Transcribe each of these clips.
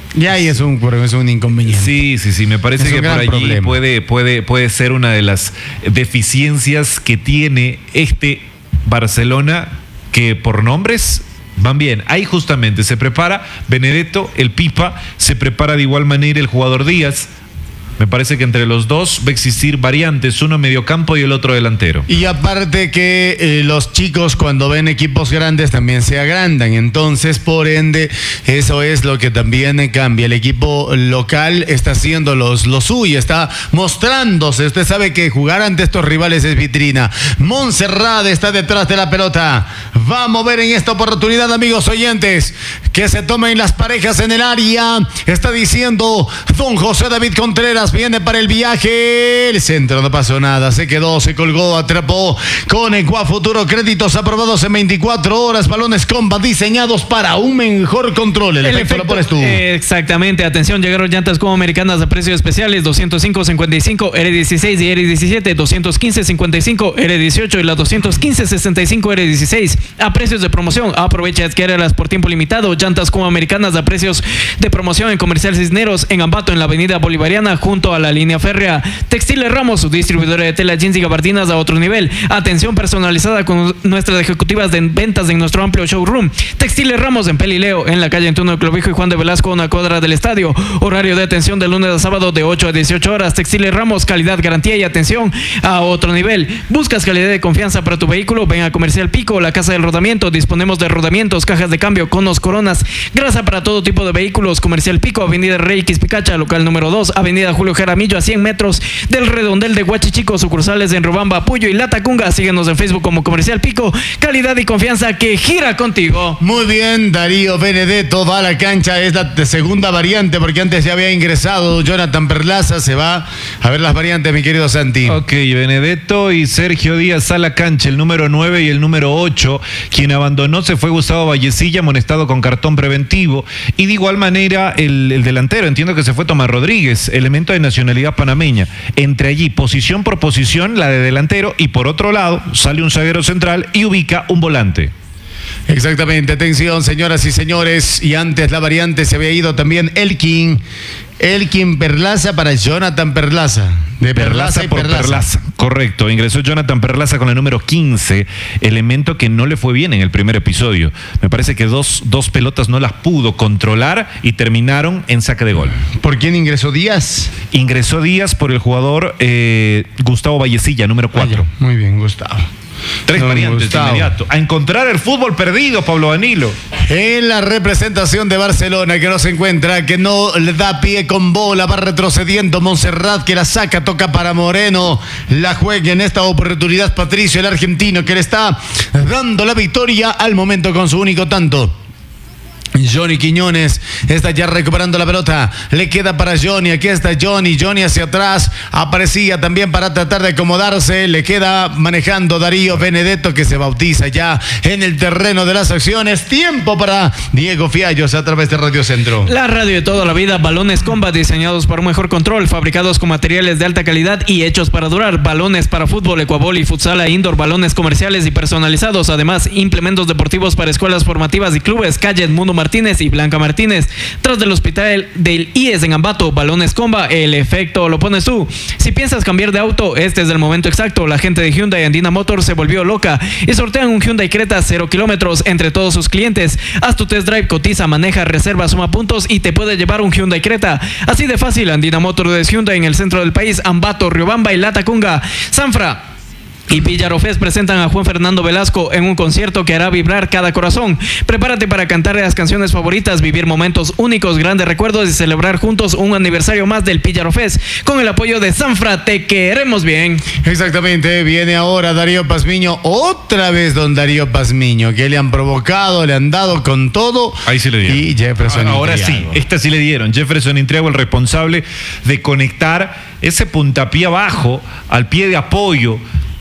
Ya ahí es un inconveniente. Sí, me parece que por allí puede ser una de las deficiencias que tiene este Barcelona, que por nombres van bien. Ahí justamente se prepara Benedetto, el Pipa, se prepara de igual manera el jugador Díaz. Me parece que entre los dos va a existir variantes, uno mediocampo y el otro delantero. Y aparte que los chicos cuando ven equipos grandes también se agrandan, entonces por ende eso es lo que también cambia. El equipo local está haciendo lo suyo, está mostrándose. Usted sabe que jugar ante estos rivales es vitrina. Montserrat está detrás de la pelota. Va a mover en esta oportunidad, amigos oyentes, que se tomen las parejas en el área. Está diciendo don José David Contreras. Viene para el viaje. El centro no pasó nada. Se quedó, se colgó, atrapó con Ecuafuturo. Créditos aprobados en 24 horas. Balones Comba diseñados para un mejor control. El efecto lo pones tú. Exactamente. Atención, llegaron llantas como americanas a precios especiales. 205.55 R16 y R17. 215.55 R18 y la 215.65 R16 a precios de promoción. Aprovecha y adquiérelas por tiempo limitado. Llantas como americanas a precios de promoción en Comercial Cisneros, en Ambato, en la Avenida Bolivariana, junto a la línea férrea. Textiles Ramos, su distribuidora de tela, jeans y gabardinas a otro nivel. Atención personalizada con nuestras ejecutivas de ventas en nuestro amplio showroom. Textiles Ramos en Pelileo, en la calle Antonio de Clovijo y Juan de Velasco, una cuadra del estadio. Horario de atención de lunes a sábado de 8 a 18 horas. Textiles Ramos, calidad, garantía y atención a otro nivel. ¿Buscas calidad de confianza para tu vehículo? Ven a Comercial Pico, la casa del rodamiento. Disponemos de rodamientos, cajas de cambio, conos, coronas, grasa para todo tipo de vehículos. Comercial Pico, Avenida Rey Quispicacha, local número 2, Avenida Julio Jaramillo, a 100 metros del redondel de Huachichico, sucursales en Robamba, Puyo y La Tacunga. Síguenos en Facebook como Comercial Pico, calidad y confianza que gira contigo. Muy bien, Darío Benedetto va a la cancha, es la segunda variante, porque antes ya había ingresado Jonathan Perlaza. Se va a ver las variantes, mi querido Santi. Ok, Benedetto y Sergio Díaz a la cancha, el número 9 y el número 8. Quien abandonó se fue Gustavo Vallecilla, amonestado con cartón preventivo. Y de igual manera el delantero, entiendo que se fue Tomás Rodríguez, elemento de nacionalidad panameña. Entre allí, posición por posición, la de delantero, y por otro lado sale un zaguero central y ubica un volante. Exactamente, atención señoras y señores, y antes la variante se había ido también Elkin Perlaza para Jonathan Perlaza. De Perlaza y Perlaza. Correcto, ingresó Jonathan Perlaza con el número 15, elemento que no le fue bien en el primer episodio. Me parece que dos pelotas no las pudo controlar y terminaron en saque de gol. ¿Por quién ingresó Díaz? Ingresó Díaz por el jugador Gustavo Vallecilla, número 4. Muy bien, Gustavo. Tres variantes de inmediato. A encontrar el fútbol perdido, Pablo Danilo. En la representación de Barcelona, que no se encuentra, que no le da pie con bola, va retrocediendo Montserrat, que la saca, toca para Moreno, la juega en esta oportunidad Patricio, el argentino, que le está dando la victoria al momento con su único tanto. Johnny Quiñones está ya recuperando la pelota, le queda para Johnny, aquí está Johnny hacia atrás, aparecía también para tratar de acomodarse, le queda manejando Darío Benedetto, que se bautiza ya en el terreno de las acciones. Tiempo para Diego Fiallos a través de Radio Centro. La radio de toda la vida, balones Combat diseñados para un mejor control, fabricados con materiales de alta calidad y hechos para durar. Balones para fútbol, ecuavoli, futsal e indoor, balones comerciales y personalizados. Además, implementos deportivos para escuelas formativas y clubes. Calle Edmundo Martínez y Blanca Martínez, tras del hospital del IES en Ambato. Balones Comba, el efecto lo pones tú. Si piensas cambiar de auto, este es el momento exacto. La gente de Hyundai Andina Motors se volvió loca y sortean un Hyundai Creta 0 kilómetros entre todos sus clientes. Haz tu test drive, cotiza, maneja, reserva, suma puntos y te puede llevar un Hyundai Creta. Así de fácil. Andina Motors de Hyundai en el centro del país, Ambato, Riobamba y La Tacunga. Sanfra y Villarofés presentan a Juan Fernando Velasco en un concierto que hará vibrar cada corazón. Prepárate para cantar las canciones favoritas, vivir momentos únicos, grandes recuerdos y celebrar juntos un aniversario más del Villarofés con el apoyo de Sanfra. Te queremos bien. Exactamente, viene ahora Darío Pazmiño, otra vez don Darío Pazmiño, que le han provocado, le han dado con todo. Ahí sí le dieron. Y Jefferson ahora Intriago. Sí, esta sí le dieron. Jefferson Intriago, el responsable de conectar ese puntapié abajo al pie de apoyo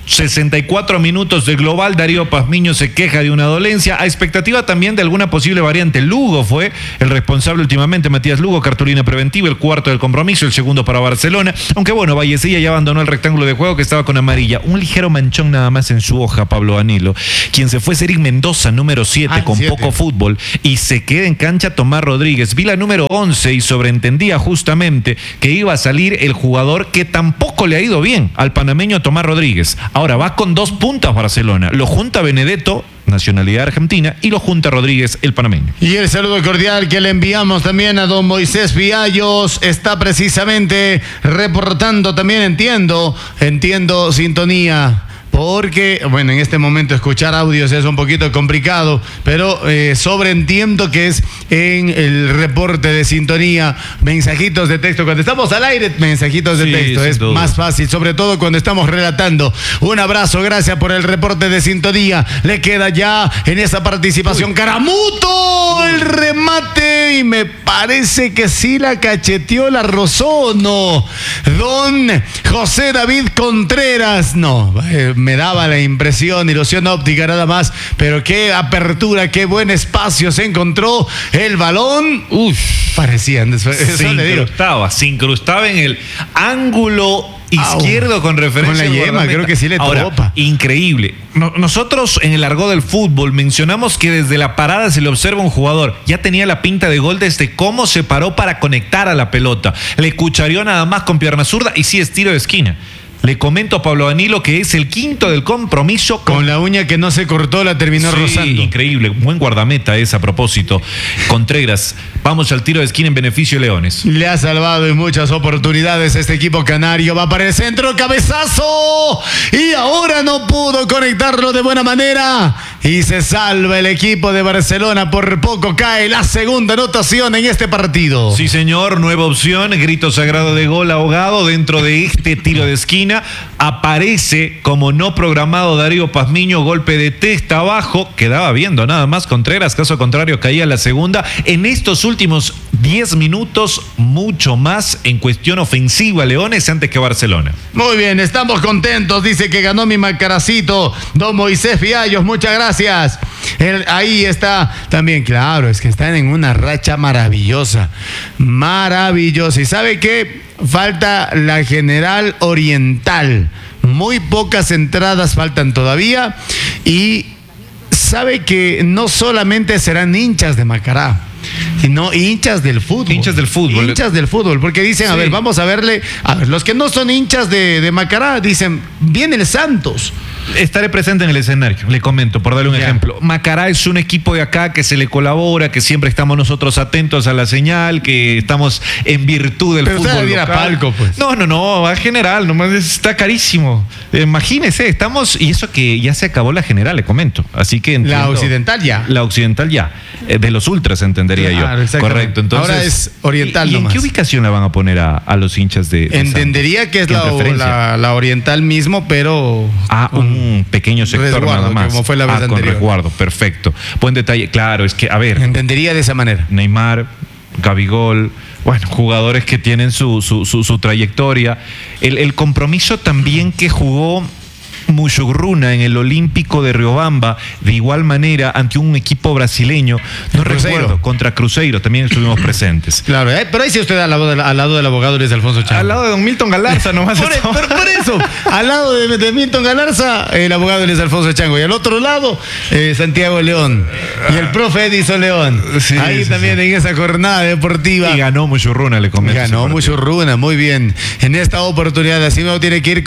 64 minutos de global, Darío Pazmiño se queja de una dolencia, a expectativa también de alguna posible variante. Lugo fue el responsable últimamente, Matías Lugo, cartulina preventiva, el cuarto del compromiso, el segundo para Barcelona, aunque bueno, Vallecilla ya abandonó el rectángulo de juego que estaba con amarilla, un ligero manchón nada más en su hoja, Pablo Danilo. Quien se fue Eric Mendoza, número 7, con 7. Poco fútbol, y se queda en cancha Tomás Rodríguez. Vi la número 11 y sobreentendía justamente que iba a salir el jugador que tampoco le ha ido bien al panameño Tomás Rodríguez. Ahora va con 2 puntas Barcelona, lo junta Benedetto, nacionalidad argentina, y lo junta Rodríguez, el panameño. Y el saludo cordial que le enviamos también a don Moisés Fiallos, está precisamente reportando también, entiendo sintonía. Porque, bueno, en este momento escuchar audios es un poquito complicado, pero sobreentiendo que es en el reporte de sintonía, mensajitos de texto. Cuando estamos al aire, mensajitos de texto. Es más fácil, sobre todo cuando estamos relatando. Un abrazo, gracias por el reporte de sintonía. Le queda ya en esa participación Caramuto, el remate, y me parece que sí la cacheteó, la rozó, no. Don José David Contreras, no, me daba la impresión, ilusión óptica nada más, pero qué apertura, qué buen espacio se encontró el balón. Parecían, se incrustaba en el ángulo izquierdo con referencia con la yema, creo que sí le topa. Increíble. Nosotros en el argot del fútbol mencionamos que desde la parada se le observa un jugador. Ya tenía la pinta de gol desde cómo se paró para conectar a la pelota. Le cuchareó nada más con pierna zurda y sí es tiro de esquina. Le comento a Pablo Danilo que es el quinto del compromiso. Con la uña que no se cortó, la terminó rozando. Increíble, buen guardameta es a propósito. Contreras, vamos al tiro de esquina en beneficio de Leones. Le ha salvado en muchas oportunidades este equipo canario. Va para el centro, cabezazo. Y ahora no pudo conectarlo de buena manera. Y se salva el equipo de Barcelona. Por poco cae la segunda anotación en este partido. Sí, señor, nueva opción. Grito sagrado de gol ahogado dentro de este tiro de esquina. Aparece como no programado Darío Pazmiño, golpe de testa abajo, quedaba viendo nada más Contreras, caso contrario caía la segunda. En estos últimos 10 minutos, mucho más en cuestión ofensiva Leones antes que Barcelona. Muy bien, estamos contentos, dice que ganó mi macaracito, don Moisés Fiallos, muchas gracias. Ahí está también, claro, es que están en una racha maravillosa, y ¿sabe qué? Falta la General Oriental, muy pocas entradas faltan todavía, y sabe que no solamente serán hinchas de Macará, sino hinchas del fútbol. Hinchas del fútbol, porque dicen, sí. A ver, vamos a verle, los que no son hinchas de Macará, dicen, viene el Santos. Estaré presente en el escenario, le comento, por darle un ejemplo. Macará es un equipo de acá que se le colabora, que siempre estamos nosotros atentos a la señal, que estamos en virtud del fútbol local. Palco, pues. No, a general, nomás está carísimo. Imagínese, estamos, y eso que ya se acabó la general, le comento. Así que entiendo, La occidental ya. De los ultras, entendería yo. Correcto, entonces. Ahora es oriental ¿Y nomás. en qué ubicación la van a poner a los hinchas de Entendería Santos? que es la oriental mismo, pero un pequeño sector nada más. Como fue la vez anterior. Con resguardo, perfecto. Buen detalle. Claro, es que, a ver. Entendería de esa manera. Neymar, Gabigol, bueno, jugadores que tienen su trayectoria. El compromiso también que jugó Muxugruna en el Olímpico de Riobamba, de igual manera ante un equipo brasileño, no recuerdo, contra Cruzeiro, también estuvimos presentes. Claro, pero ahí sí usted al lado del abogado Luis Alfonso Chango. Al lado de don Milton Galarza nomás. por eso, al lado de Milton Galarza, el abogado Luis Alfonso Chango, y al otro lado, Santiago León, y el profe Edison León. Sí, ahí también en esa jornada deportiva. Y ganó Muxugruna, le comento. Ganó Muxugruna, muy bien. En esta oportunidad, así mismo tiene que ir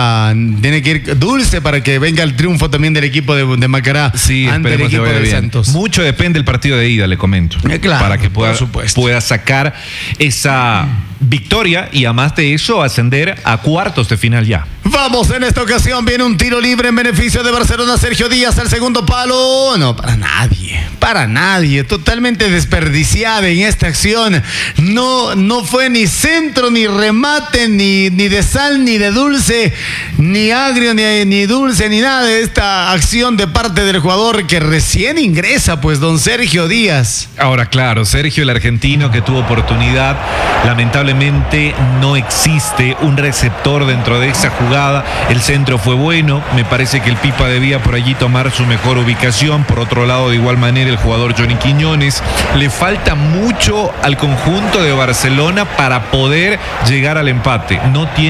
dulce para que venga el triunfo también del equipo de Macará, sí, ante el equipo de Santos. Mucho depende del partido de ida, le comento. Claro, para que pueda sacar esa victoria y además de eso ascender a cuartos de final ya. Vamos, en esta ocasión viene un tiro libre en beneficio de Barcelona. Sergio Díaz al segundo palo. No, para nadie, totalmente desperdiciada en esta acción. No fue ni centro, ni remate, ni de sal, ni de dulce, ni agrio, ni dulce, ni nada de esta acción de parte del jugador que recién ingresa, pues, don Sergio Díaz. Ahora, claro, Sergio, el argentino que tuvo oportunidad, lamentablemente no existe un receptor dentro de esa jugada. entrada. El centro fue bueno. Me parece que el Pipa debía por allí tomar su mejor ubicación. Por otro lado, de igual manera, el jugador Johnny Quiñones. Le falta mucho al conjunto de Barcelona para poder llegar al empate. No tiene